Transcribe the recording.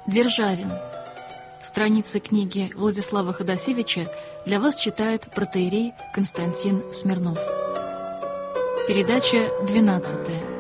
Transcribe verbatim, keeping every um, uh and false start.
Державин. Страницы книги Владислава Ходосевича для вас читает протоиерей Константин Смирнов. Передача двенадцатая.